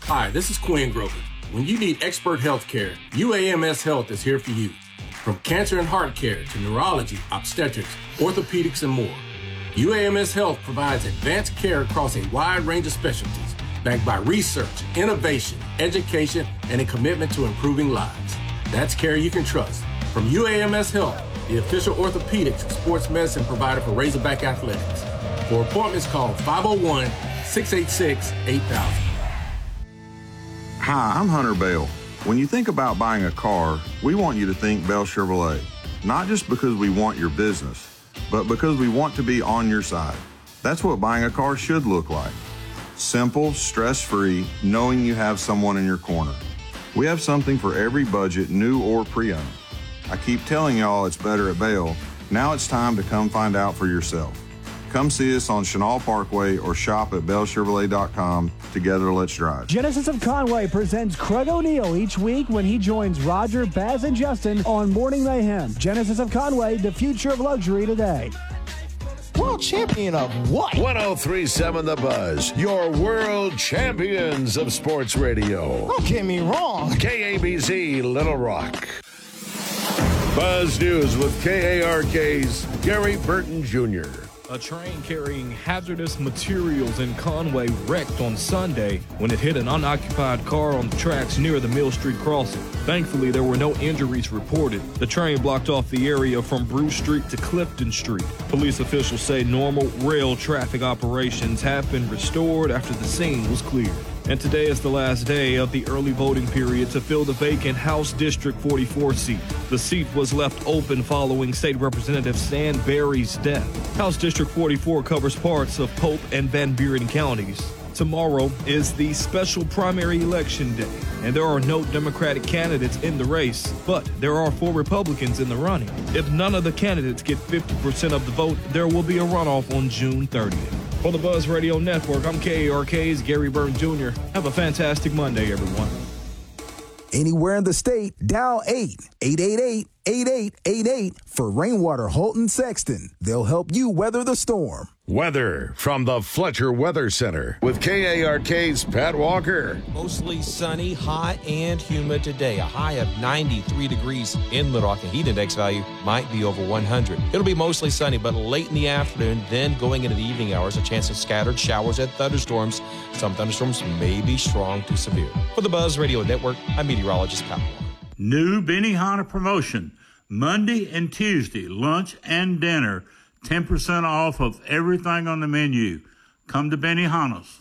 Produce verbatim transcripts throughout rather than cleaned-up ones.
Hi, this is Quinn Grover. When you need expert health care, U A M S Health is here for you. From cancer and heart care to neurology, obstetrics, orthopedics, and more, U A M S Health provides advanced care across a wide range of specialties, backed by research, innovation, education, and a commitment to improving lives. That's care you can trust. From U A M S Health, the official orthopedics and sports medicine provider for Razorback Athletics. For appointments, call five oh one, six eight six, eight thousand. Hi, I'm Hunter Bell. When you think about buying a car, we want you to think Bell Chevrolet. Not just because we want your business, but because we want to be on your side. That's what buying a car should look like. Simple, stress-free, knowing you have someone in your corner. We have something for every budget, new or pre-owned. I keep telling y'all it's better at Bell. Now it's time to come find out for yourself. Come see us on Chenal Parkway or shop at bell chevrolet dot com. Together, let's drive. Genesis of Conway presents Craig O'Neill each week when he joins Roger, Baz, and Justin on Morning Mayhem. Genesis of Conway, the future of luxury today. World champion of what? one oh three point seven The Buzz, your world champions of sports radio. Don't get me wrong. K A B Z Little Rock. Buzz News with K A R K's Gary Burton Junior A train carrying hazardous materials in Conway wrecked on Sunday when it hit an unoccupied car on the tracks near the Mill Street crossing. Thankfully, there were no injuries reported. The train blocked off the area from Bruce Street to Clifton Street. Police officials say normal rail traffic operations have been restored after the scene was cleared. And today is the last day of the early voting period to fill the vacant House District forty-four seat. The seat was left open following State Representative Stan Berry's death. House District forty-four covers parts of Pope and Van Buren counties. Tomorrow is the special primary election day, and there are no Democratic candidates in the race, but there are four Republicans in the running. If none of the candidates get fifty percent of the vote, there will be a runoff on June thirtieth. For the Buzz Radio Network, I'm K A R K's Gary Burton Junior Have a fantastic Monday, everyone. Anywhere in the state, dial eight eight eight eight, eight eight eight eight for Rainwater Holton Sexton. They'll help you weather the storm. Weather from the Fletcher Weather Center with K A R K's Pat Walker. Mostly sunny, hot, and humid today. A high of ninety-three degrees in Little Rock. The heat index value might be over one hundred. It'll be mostly sunny, but late in the afternoon, then going into the evening hours, a chance of scattered showers and thunderstorms. Some thunderstorms may be strong to severe. For the Buzz Radio Network, I'm meteorologist Pat Walker. New Benihana promotion. Monday and Tuesday, lunch and dinner. ten percent off of everything on the menu. Come to Benihana's.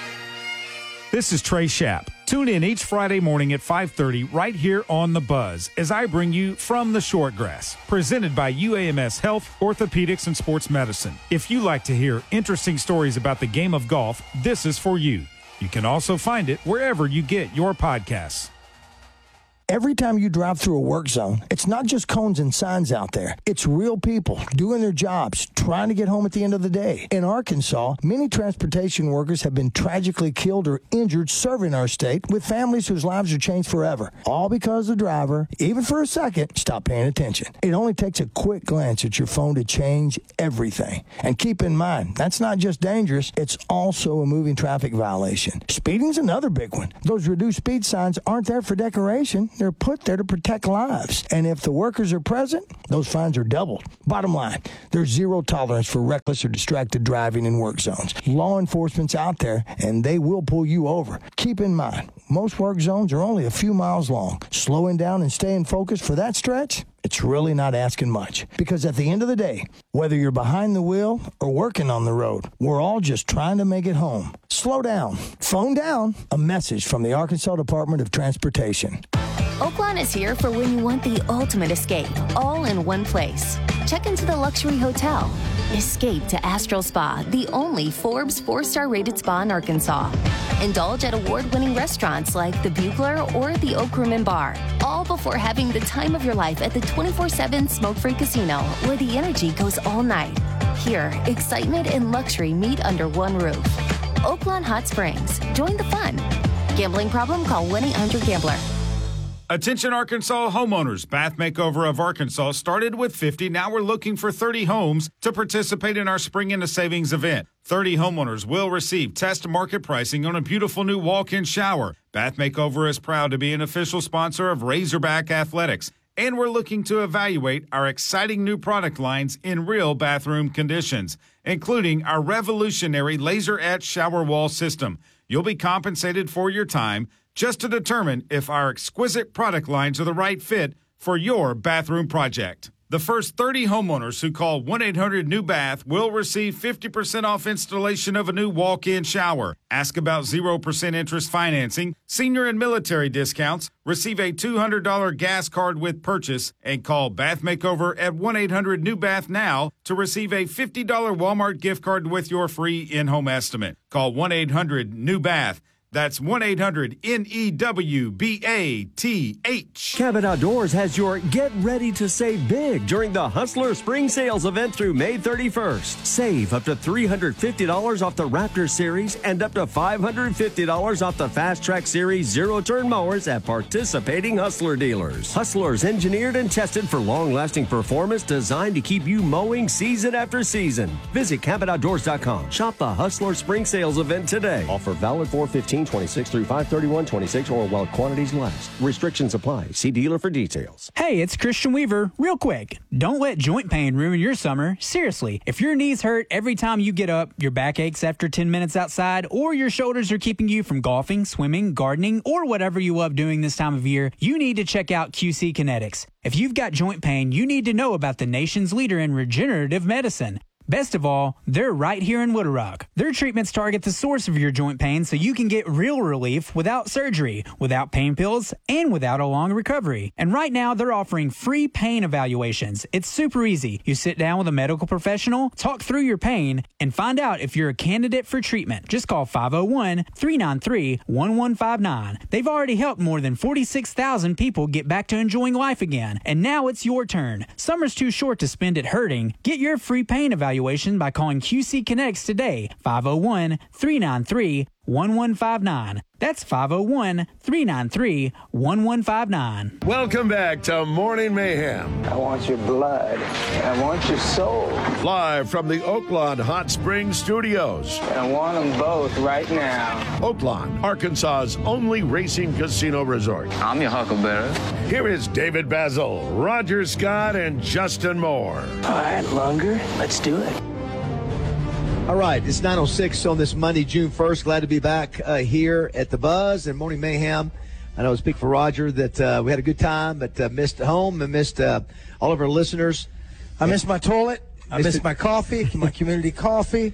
This is Trey Schapp. Tune in each Friday morning at five thirty right here on The Buzz as I bring you From the Shortgrass, presented by U A M S Health, Orthopedics, and Sports Medicine. If you like to hear interesting stories about the game of golf, this is for you. You can also find it wherever you get your podcasts. Every time you drive through a work zone, it's not just cones and signs out there. It's real people doing their jobs, trying to get home at the end of the day. In Arkansas, many transportation workers have been tragically killed or injured serving our state with families whose lives are changed forever. All because the driver, even for a second, stopped paying attention. It only takes a quick glance at your phone to change everything. And keep in mind, that's not just dangerous, it's also a moving traffic violation. Speeding's another big one. Those reduced speed signs aren't there for decoration. They're put there to protect lives. And if the workers are present, those fines are doubled. Bottom line, there's zero tolerance for reckless or distracted driving in work zones. Law enforcement's out there, and they will pull you over. Keep in mind, most work zones are only a few miles long. Slowing down and staying focused for that stretch, it's really not asking much. Because at the end of the day, whether you're behind the wheel or working on the road, we're all just trying to make it home. Slow down. Phone down. A message from the Arkansas Department of Transportation. Oaklawn is here for when you want the ultimate escape, all in one place. Check into the luxury hotel. Escape to Astral Spa, the only Forbes four-star rated spa in Arkansas. Indulge at award-winning restaurants like the Bugler or the Oak Room and Bar, all before having the time of your life at the twenty-four seven smoke-free casino, where the energy goes all night. Here, excitement and luxury meet under one roof. Oaklawn Hot Springs. Join the fun. Gambling problem? Call one eight hundred gambler. Attention Arkansas homeowners. Bath Makeover of Arkansas started with fifty. Now we're looking for thirty homes to participate in our Spring into Savings event. thirty homeowners will receive test market pricing on a beautiful new walk-in shower. Bath Makeover is proud to be an official sponsor of Razorback Athletics. And we're looking to evaluate our exciting new product lines in real bathroom conditions, including our revolutionary laser-etched shower wall system. You'll be compensated for your time just to determine if our exquisite product lines are the right fit for your bathroom project. The first thirty homeowners who call one eight hundred new bath will receive fifty percent off installation of a new walk-in shower. Ask about zero percent interest financing, senior and military discounts, receive a two hundred dollars gas card with purchase, and call Bath Makeover at one eight hundred new bath now to receive a fifty dollars Walmart gift card with your free in-home estimate. Call one eight hundred new bath. That's one eight hundred N E W B A T H. Cabot Outdoors has your Get Ready to Save Big during the Hustler Spring Sales event through May thirty-first. Save up to three hundred fifty dollars off the Raptor Series and up to five hundred fifty dollars off the Fast Track Series zero-turn mowers at participating Hustler dealers. Hustlers engineered and tested for long-lasting performance designed to keep you mowing season after season. Visit Cabot Outdoors dot com. Shop the Hustler Spring Sales event today. Offer valid four fifteen twenty-six through five thirty-one twenty-six or while quantities last. Restrictions apply. See dealer for details. Hey, it's Christian Weaver. Real quick, don't let joint pain ruin your summer. Seriously, if your knees hurt every time you get up, your back aches after ten minutes outside, or your shoulders are keeping you from golfing, swimming, gardening, or whatever you love doing this time of year, you need to check out Q C Kinetics. If you've got joint pain, you need to know about the nation's leader in regenerative medicine. Best of all, they're right here in Little Rock. Their treatments target the source of your joint pain so you can get real relief without surgery, without pain pills, and without a long recovery. And right now, they're offering free pain evaluations. It's super easy. You sit down with a medical professional, talk through your pain, and find out if you're a candidate for treatment. Just call five oh one, three nine three, one one five nine. They've already helped more than forty-six thousand people get back to enjoying life again. And now it's your turn. Summer's too short to spend it hurting. Get your free pain evaluation by calling Q C Kinetics today, five oh one, three nine three, one one five nine. That's five oh one, three nine three, one one five nine. Welcome back to Morning Mayhem. I want your blood. I want your soul. Live from the Oaklawn Hot Springs Studios. I want them both right now. Oaklawn, Arkansas's only racing casino resort. I'm your huckleberry. Here is David Basil, Roger Scott, and Justin Moore. All right, Lunger, let's do it. All right, it's nine oh six on this Monday, June first. Glad to be back uh, here at the Buzz and Morning Mayhem. I know I speak for Roger that uh, we had a good time, but uh, missed home and missed uh, all of our listeners. I missed my toilet. I missed my coffee, my community coffee.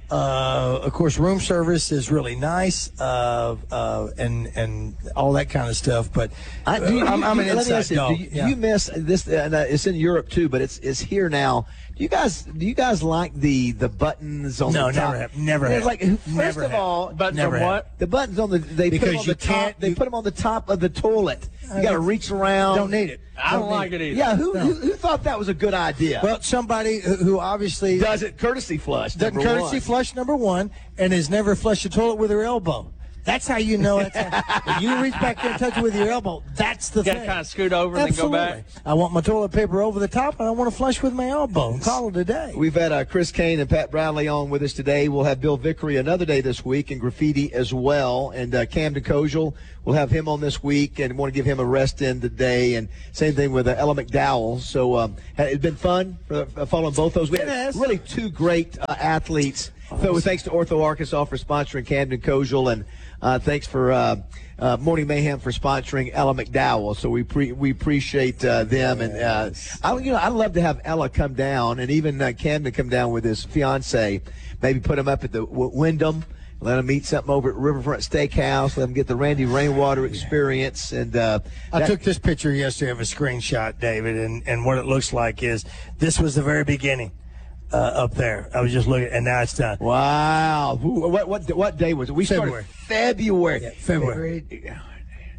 Uh, of course, room service is really nice, uh, uh, and and all that kind of stuff. But I, do you, I'm, I'm an let me inside ask you, dog. do you, Yeah. do you miss this? And uh, it's in Europe too, but it's it's here now. Do you guys do you guys like the the buttons on No, the top? never have. Never It's have. like first Never of have. all, Buttons Never on have. what? The buttons on the they Because put them on you the top. can't- They you- put them on the top of the toilet. You Uh, got to reach around. Don't need it. I don't, Don't like need it it. either. Yeah, who, No. who who thought that was a good idea? Well, somebody who who obviously does it courtesy flush. doesn't number courtesy one. flush number one, and has never flushed a toilet with her elbow. That's how you know it's. If you reach back there and touch it with your elbow, that's the You thing. gotta kind of scoot over and Absolutely. then go back. I want my toilet paper over the top, and I want to flush with my elbow and call it a day. We've had uh, Chris Kane and Pat Bradley on with us today. We'll have Bill Vickery another day this week, and Graffiti as well. And uh, Camden Kojal, we'll have him on this week, and want to give him a rest in today. And same thing with uh, Ella McDowell. So um, it's been fun for, uh, following both those. We It had has. really two great uh, athletes. So thanks to Ortho Arkansas for sponsoring Camden Kojal, and uh, thanks for uh, uh, Morning Mayhem for sponsoring Ella McDowell. So we pre- we appreciate uh, them, and uh, I you know I'd love to have Ella come down, and even uh, Camden come down with his fiance. Maybe put him up at the w- Wyndham. Let them eat something over at Riverfront Steakhouse. Let them get the Randy Rainwater experience. And uh, I that- took this picture yesterday of a screenshot, David, and, and what it looks like is this was the very beginning uh, up there. I was just looking, and now it's done. Wow. Who, what what what day was it? We February. started February. Yeah, February.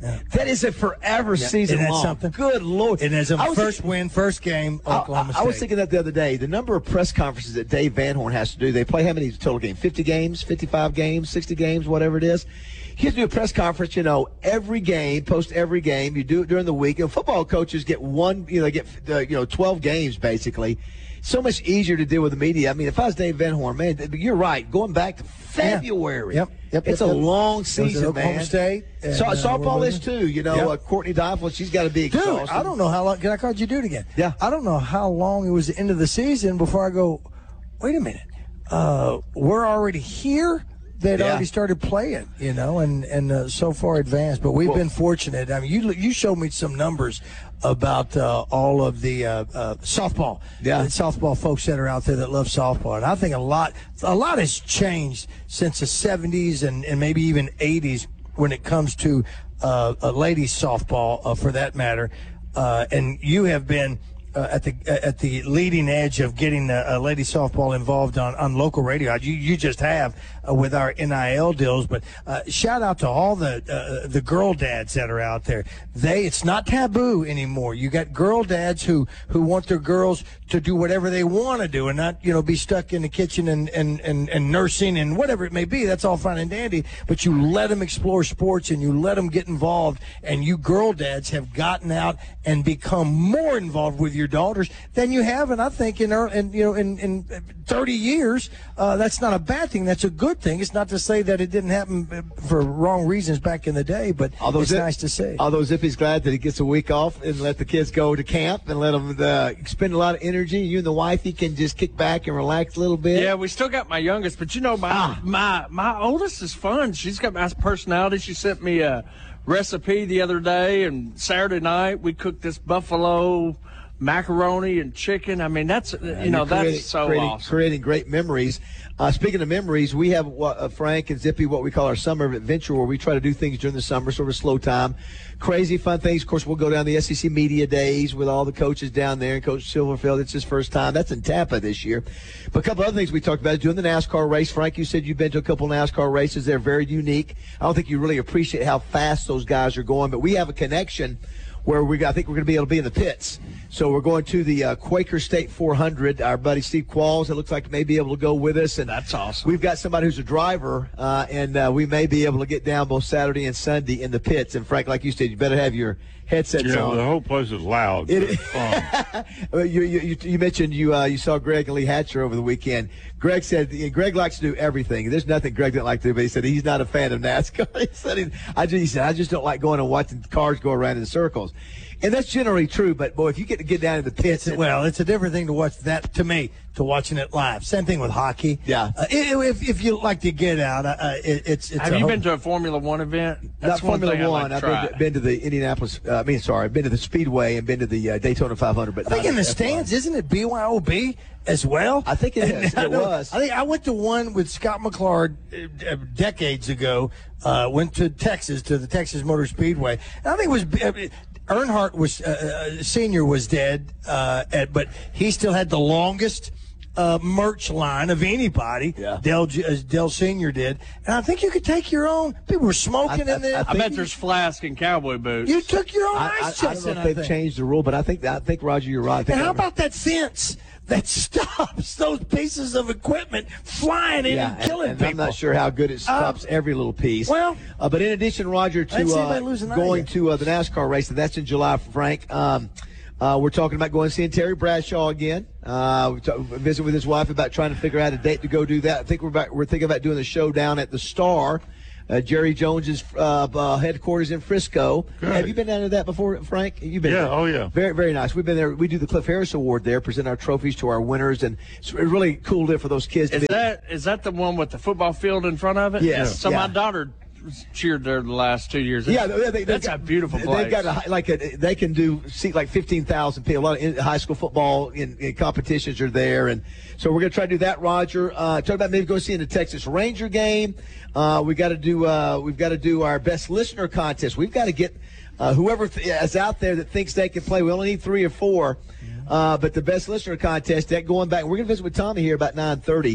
That is a forever Yeah. season Isn't that long. something? Good Lord. And as a I was first win, first game, Oklahoma I, I was State. thinking that the other day. The number of press conferences that Dave Van Horn has to do. They play how many total games? fifty games, fifty-five games, sixty games, whatever it is. He has to do a press conference, you know, every game, post every game. You do it during the week. You know, football coaches get one, you know, they get, uh, you know, twelve games basically. So much easier to deal with the media. I mean, if I was Dave Van Horn, man, you're right. Going back to February. Yep. Yep. It's yep, a yep. long It was season, at Oklahoma man. State. And, so, uh, softball we're is too. You know, Yep. uh, Courtney Difel, she's got to be Dude, exhausted. I don't know how long. Can I call you dude again? Yeah. I don't know how long it was the end of the season before I go, wait a minute. Uh, we're already here? They'd Yeah. already started playing, you know, and, and uh, so far advanced. But we've Well- been fortunate. I mean, you you showed me some numbers about uh, all of the uh, uh, softball, Yeah. the softball folks that are out there that love softball. And I think a lot, a lot has changed since the seventies and, and maybe even eighties when it comes to uh, uh, ladies softball, uh, for that matter. Uh, and you have been uh, at the at the leading edge of getting uh, uh, lady softball involved on, on local radio. You you just have uh, with our N I L deals. But uh, shout out to all the uh, the girl dads that are out there. They it's not taboo anymore. You got girl dads who who want their girls to do whatever they want to do and not, you know, be stuck in the kitchen and, and, and, and nursing and whatever it may be. That's all fine and dandy. But you let them explore sports and you let them get involved. And you girl dads have gotten out and become more involved with your daughters than you have. And I think in, in you know in, in thirty years, uh, that's not a bad thing. That's a good thing. It's not to say that it didn't happen for wrong reasons back in the day, but Although it's Zip, nice to see. Although Zippy's glad that he gets a week off and let the kids go to camp and let them uh, spend a lot of energy. You and the wifey can just kick back and relax a little bit. Yeah, we still got my youngest, but you know, my Ah. my my oldest is fun. She's got my personality. She sent me a recipe the other day, and Saturday night we cooked this buffalo macaroni and chicken. I mean, that's Yeah, you know you're creating- that's so creating, awesome. creating great memories. Uh, speaking of memories, we have what, uh, Frank and Zippy, what we call our summer adventure, where we try to do things during the summer, sort of slow time, crazy fun things. Of course, we'll go down the S E C Media Days with all the coaches down there, and Coach Silverfield. It's his first time. That's in Tampa this year. But a couple other things we talked about is doing the NASCAR race. Frank, you said you've been to a couple NASCAR races. They're very unique. I don't think you really appreciate how fast those guys are going, but we have a connection where we I think we're going to be able to be in the pits. So we're going to the uh, Quaker State four hundred. Our buddy Steve Qualls, it looks like, may be able to go with us. And that's awesome. We've got somebody who's a driver, uh, and uh, we may be able to get down both Saturday and Sunday in the pits. And Frank, like you said, you better have your headsets Yeah, on. the whole place is loud. It- It's fun. Well, you, you, you mentioned you uh, you saw Greg and Lee Hatcher over the weekend. Greg said Greg likes to do everything. There's nothing Greg didn't like to do, but he said he's not a fan of NASCAR. he said he, I just he said I just don't like going and watching cars go around in circles, and that's generally true. But boy, if you get to get down in the pits, and, Well, it's a different thing to watch that, to me, to watching it live. Same thing with hockey. Yeah. Uh, i- if, if you like to get out, uh, it, it's, it's Have a you whole- been to a Formula One event? That's not Formula one thing One. I'd like I've to been try. to, been to the Indianapolis. Uh, I mean, sorry, I've been to the Speedway and been to the uh, Daytona five hundred. But I think not in the F one. stands, isn't it B Y O B as well? I think it is. I It know- was. I think I went to one with Scott McClard uh, decades ago. Uh, went to Texas to the Texas Motor Speedway. And I think it was uh, Earnhardt was uh, uh, senior was dead, uh, at, but he still had the longest uh, merch line of anybody. Yeah. Dell uh, Dell Senior did, and I think you could take your own. People were smoking I- in there. I bet there's flask and cowboy boots. You took your own I, I, ice I chest don't in, know I if they've think. changed the rule, but I think I think Roger, you're right. I think And how that- about that fence that stops those pieces of equipment flying in Yeah, and killing and, and people? I'm not sure how good it stops every little piece. well- uh, but in addition, Roger, I didn't to see uh, anybody losing going either. to uh, the NASCAR race, and that's in July, Frank. Um, uh, we're talking about going and seeing Terry Bradshaw again. Uh, we talk, visit with his wife about trying to figure out a date to go do that. I think we're about, we're thinking about doing the show down at the Star. Uh, Jerry Jones's uh, uh, headquarters in Frisco. Great. Have you been down to that before, Frank? You've been Yeah, there. oh, yeah. Very, very nice. We've been there. We do the Cliff Harris Award there, present our trophies to our winners, and it's a really cool day for those kids to Is be. that is that the one with the football field in front of it? Yes, So yeah. my daughter cheered there the last two years. Yeah, they, they, that's they've a got- beautiful place. They've got a, hi- like a, they can do seat like fifteen thousand people. A lot of in, high school football in, in competitions are there, and so we're going to try to do that. Roger, uh, talk about maybe going to see in the Texas Ranger game. Uh, we got to do uh, we've got to do our best listener contest. We've got to get uh, whoever th- is out there that thinks they can play. We only need three or four, uh, but the best listener contest. That going back, we're going to visit with Tommy here about nine thirty.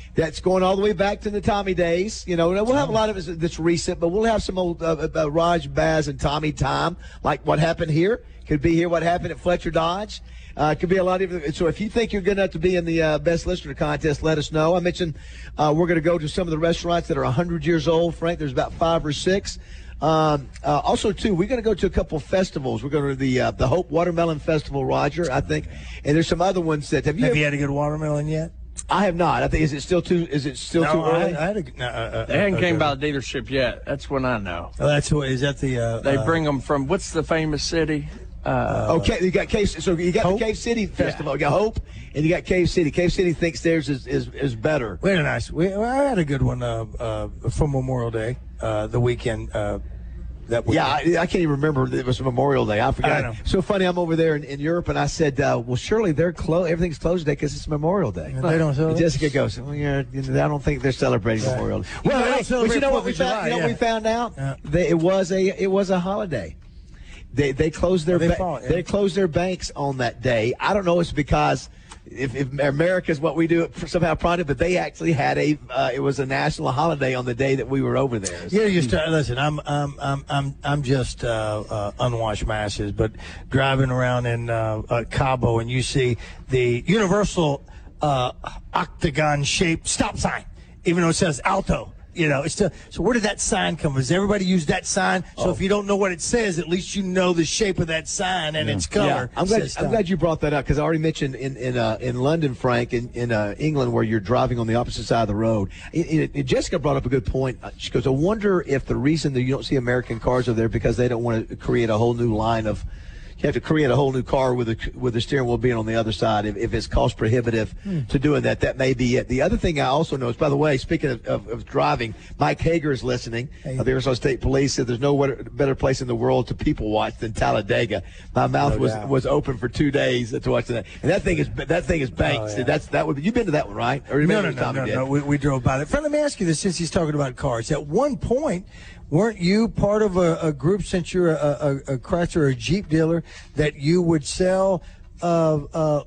That's going all the way back to the Tommy days. You know, we'll have a lot of it that's recent, but we'll have some old uh, uh, Raj, Baz, and Tommy time, like what happened here. Could be here what happened at Fletcher Dodge. Uh, it could be a lot of. So if you think you're good enough to be in the uh, Best Listener contest, let us know. I mentioned uh, we're going to go to some of the restaurants that are one hundred years old, Frank. There's about five or six. Um, uh, also, too, we're going to go to a couple of festivals. We're going to the uh, the Hope Watermelon Festival, Roger, I think. And there's some other ones that have you. Have ever, you had a good watermelon yet? I have not. I think is it still too is it still no, too early? I, I had a, no, uh, they hadn't uh, came uh, by the dealership yet. That's when I know. Oh, that's what is that the? Uh, they uh, bring them from what's the famous city? Uh, okay, you got Cave. So you got Hope? the Cave City Festival. Yeah. You got Hope, and you got Cave City. Cave City thinks theirs is is, is better. We had a nice. We, I had a good one uh, uh, for Memorial Day, uh, the weekend. Uh, that weekend. Yeah, I, I can't even remember it was Memorial Day. I forgot. I know. So funny. I'm over there in, in Europe, and I said, uh, "Well, surely they're closed. Everything's closed today because it's Memorial Day." And they don't celebrate. Jessica goes, "Well, yeah, you know, I don't think they're celebrating yeah. Memorial Day." Well, no, hey, but you know what we found? July, you know yeah. what we found out? Yeah. They, it was a it was a holiday. They they closed their oh, they, ba- fought, yeah. they closed their banks on that day. I don't know. It's because if, if America is what we do somehow pronto, but they actually had a uh, it was a national holiday on the day that we were over there. Yeah, you start. Listen, I'm I'm I'm I'm I'm just uh, uh, unwashed masses, but driving around in uh, uh, Cabo and you see the universal uh, octagon-shaped stop sign, even though it says Alto. You know, it's still, so where did that sign come from? Does everybody use that sign? So oh. if you don't know what it says, at least you know the shape of that sign and yeah. its color. Yeah. I'm glad. I'm glad you brought that up because I already mentioned in in uh, in London, Frank, in in uh, England, where you're driving on the opposite side of the road. It, it, Jessica brought up a good point. She goes, "I wonder if the reason that you don't see American cars over there because they don't want to create a whole new line of." You have to create a whole new car with a with the steering wheel being on the other side. If, if it's cost prohibitive hmm. to doing that, that may be it. The other thing I also know is, by the way, speaking of, of, of driving, Mike Hager is listening. Hey. Of the Arizona State Police said there's no better place in the world to people watch than Talladega. My mouth no was, was open for two days to watch that, and that thing is that thing is banked. Oh, yeah. That's that would you've been to that one, right? Or no, no, no, no, no. We, we drove by that. Friend, let me ask you this: since he's talking about cars, at one point. Weren't you part of a, a group, since you're a, a, a Chrysler or a Jeep dealer, that you would sell uh, uh,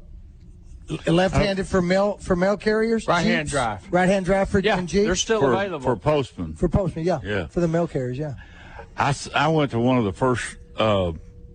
left-handed for mail for mail carriers? Right-hand drive. Right-hand drive for yeah, Jeep? they're still for, available. For postmen. For postmen, yeah. Yeah. For the mail carriers, yeah. I, I went to one of the first uh,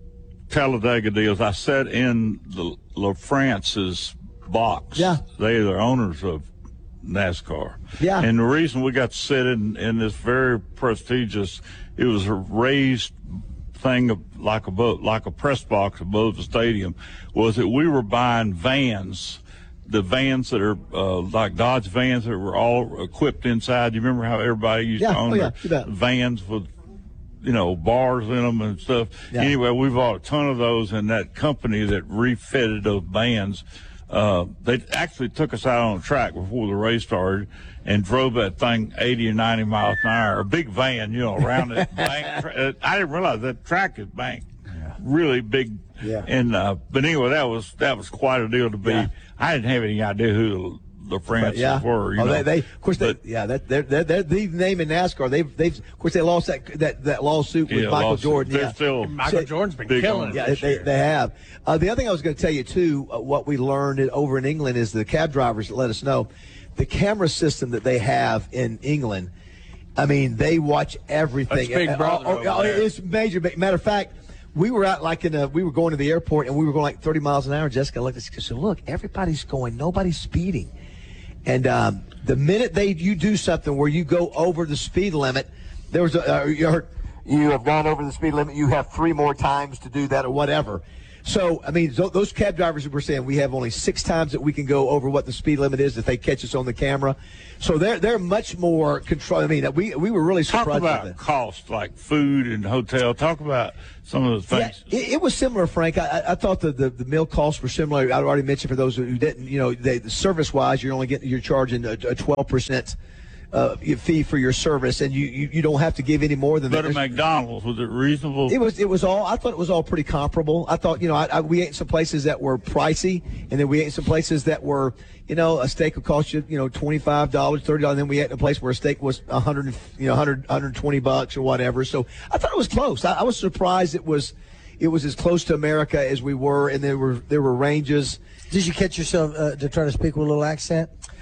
Talladega deals. I sat in the LaFrance's box. Yeah. They are the owners of NASCAR. Yeah. And the reason we got to sit in, in this very prestigious, it was a raised thing of, like a boat, like a press box above the stadium, was that we were buying vans, the vans that are uh, like Dodge vans that were all equipped inside. You remember how everybody used yeah. to own oh, yeah. their vans with, you know, bars in them and stuff. Yeah. Anyway, we bought a ton of those, and that company that refitted those vans, Uh, they actually took us out on the track before the race started and drove that thing eighty or ninety miles an hour. A big van, you know, around it. bank. I didn't realize that track is banked. Yeah. Really big. Yeah. And uh, but anyway, that was that was quite a deal to be. Yeah. I didn't have any idea who the, the Francis yeah. were. You oh, know. they, they, of course, but, they, yeah, that, they're, they're, they're the name in NASCAR. They've, they've, of course, they lost that that, that lawsuit with yeah, Michael lawsuit. Jordan. They're yeah. still Michael Jordan's been killing it. Yeah, they, they have. Uh, the other thing I was going to tell you too, uh, what we learned over in England is the cab drivers let us know the camera system that they have in England. I mean, they watch everything. That's Big Brother. Uh, uh, uh, it's major. Matter of fact. We were out like in a, we were going to the airport and we were going like thirty miles an hour. Jessica looked at us and said, "Look, everybody's going, nobody's speeding." And um, the minute they you do something where you go over the speed limit, there was a, uh, you, heard, you have gone over the speed limit. You have three more times to do that or whatever. So, I mean, th- those cab drivers were saying we have only six times that we can go over what the speed limit is if they catch us on the camera. So they're they're much more control. I mean, we we were really surprised. Talk about with cost, like food and hotel. Talk about some of the things. Yeah, it, it was similar, Frank. I, I thought the, the, the meal costs were similar. I already mentioned for those who didn't, you know, they, the service-wise, you're only getting you're charging a, a twelve percent uh, fee for your service, and you, you, you don't have to give any more than but that. But at McDonald's, was it reasonable? It was. It was all. I thought it was all pretty comparable. I thought, you know, I, I, we ate some places that were pricey, and then we ate some places that were, you know, a steak would cost you, you know, twenty-five dollars, thirty dollars, and then we ate in a place where a steak was a hundred, you know, hundred, hundred twenty bucks or whatever. So I thought it was close. I, I was surprised it was, it was as close to America as we were, and there were there were ranges. Did you catch yourself uh, to try to speak with a little accent?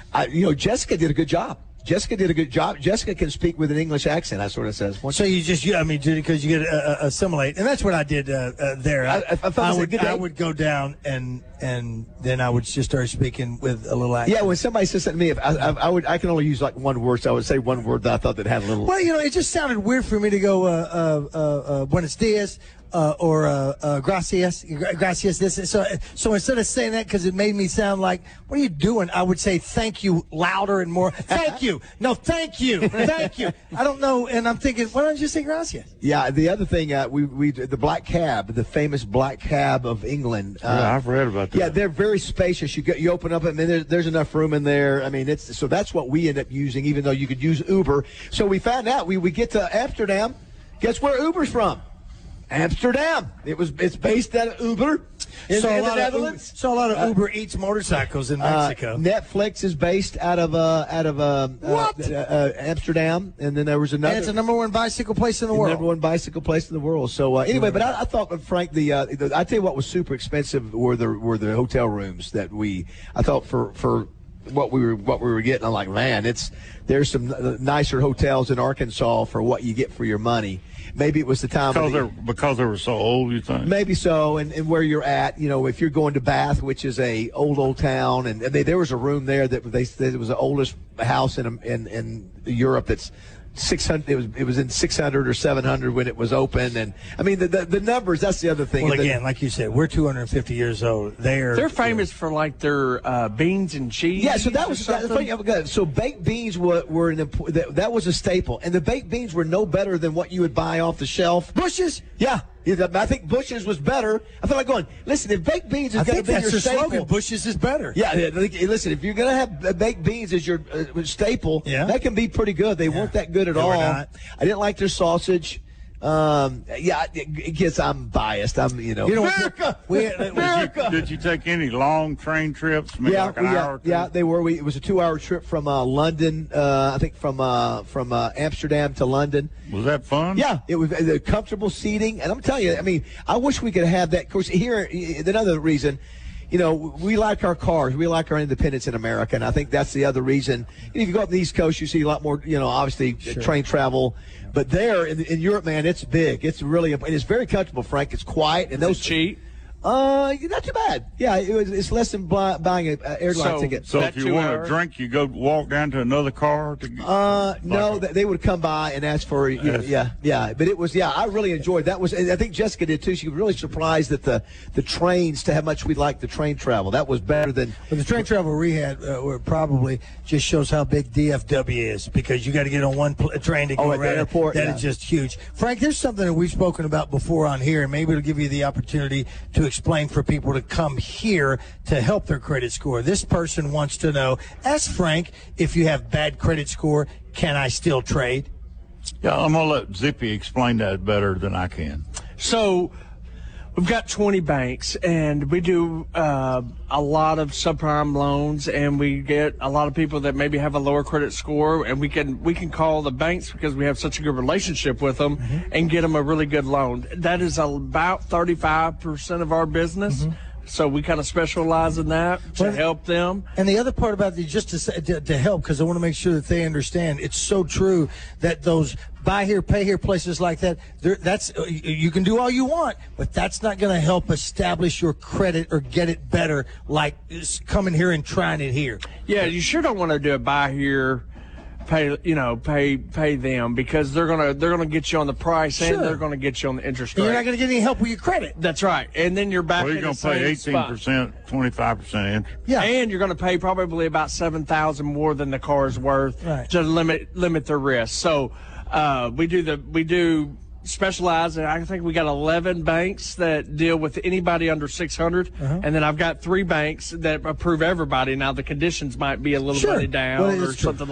I, you know, Jessica did a good job. Jessica did a good job. Jessica can speak with an English accent, I sort of says. So you just, you, I mean, because you get uh, uh, assimilate. And that's what I did uh, uh, there. I, I, I, I would I would go down and and then I would just start speaking with a little accent. Yeah, when somebody says something to me, if I, I, I would I can only use like one word, so I would say one word that I thought that had a little. Well, you know, it just sounded weird for me to go uh, uh, uh, uh, Buenos Dias. Uh, or uh, uh, gracias, gracias. This so so instead of saying that because it made me sound like, what are you doing? I would say thank you louder and more. Thank you. No, thank you. Thank you. I don't know, and I'm thinking, why don't you say gracias? Yeah. The other thing, uh, we we the black cab, the famous black cab of England. Uh, yeah, I've read about that. Yeah, they're very spacious. You get you open up, I mean, there's, there's enough room in there. I mean, it's so that's what we end up using, even though you could use Uber. So we found out we we get to Amsterdam. Guess where Uber's from? Amsterdam. It was. It's based out of Uber in, so in a lot the Netherlands. Of, so a lot of uh, Uber Eats motorcycles in Mexico. Uh, Netflix is based out of uh, out of uh, what? Uh, uh, Amsterdam, and then there was another. And it's the number one bicycle place in the world. Number one bicycle place in the world. So uh, anyway, but I, I thought, Frank, the, uh, the I tell you what was super expensive were the were the hotel rooms that we. I thought for for. What we were, what we were getting, I'm like, man, it's there's some nicer hotels in Arkansas for what you get for your money. Maybe it was the time because of the, they're because they were so old. You think? Maybe so, and, and where you're at, you know, if you're going to Bath, which is a old old town, and they, there was a room there that they said it was the oldest house in in in Europe that's. six hundred. It was it was in six hundred or seven hundred when it was open, and I mean the the, the numbers. That's the other thing. Well, the, again, like you said, we're two hundred fifty years old. They're they're famous for like their uh, beans and cheese. Yeah, so that was that, funny. So baked beans were were an imp- that, that was a staple, and the baked beans were no better than what you would buy off the shelf. Bush's, yeah. I think Bush's was better. I feel like going, listen, if baked beans is going to be your staple. Slogan, Bush's is better. Yeah, listen, if you're going to have baked beans as your uh, staple, yeah. that can be pretty good. They yeah. weren't that good at they all. I didn't like their sausage. Um, yeah, I guess I'm biased. I'm, you know, you know America. We, America. Did, you, did you take any long train trips? Maybe yeah, like an yeah, hour or two? yeah, they were. We, it was a two-hour trip from uh, London. Uh, I think from uh, from uh, Amsterdam to London. Was that fun? Yeah, it was uh, comfortable seating, and I'm telling you, I mean, I wish we could have that. Of course, here another reason. You know, we like our cars. We like our independence in America, and I think that's the other reason. If you go up the East Coast, you see a lot more, you know, obviously sure. train travel. But there in, in Europe, man, it's big. It's really, and it's very comfortable, Frank. It's quiet. And those cheap. Uh, not too bad. Yeah, it was, it's less than buy, buying an airline so, ticket. So if you want a drink, you go walk down to another car? To, uh, no, like a, they would come by and ask for, you know, yeah, yeah. But it was, yeah, I really enjoyed that. Was I think Jessica did too. She was really surprised that the, the trains, to how much we liked the train travel. That was better than. But the train travel we had uh, were probably just shows how big D F W is, because you got to get on one pl- train to go oh, around at the airport. That yeah. is just huge. Frank, there's something that we've spoken about before on here, and maybe it'll give you the opportunity to explain for people to come here to help their credit score. This person wants to know, ask Frank, if you have bad credit score, can I still trade? Yeah, I'm going to let Zippy explain that better than I can. So we've got twenty banks, and we do uh, a lot of subprime loans, and we get a lot of people that maybe have a lower credit score, and we can we can call the banks because we have such a good relationship with them mm-hmm. and get them a really good loan. That is about thirty-five percent of our business. Mm-hmm. So we kind of specialize in that to well, help them. And the other part about it, just to, to, to help, because I want to make sure that they understand, it's so true that those buy here, pay here places like that, that's you can do all you want, but that's not going to help establish your credit or get it better like coming here and trying it here. Yeah, you sure don't want to do a buy here, pay you know pay pay them, because they're gonna they're gonna get you on the price sure. and they're gonna get you on the interest rate. And you're not gonna get any help with your credit. That's right, and then you're back. Well, you're in gonna the pay eighteen percent, twenty-five percent interest. Yeah, and you're gonna pay probably about seven thousand more than the car's worth right. to limit limit the risk. So uh, we do the we do. specialize, and I think we got eleven banks that deal with anybody under six hundred, uh-huh. and then I've got three banks that approve everybody. Now the conditions might be a little sure. bit down well, or something like that.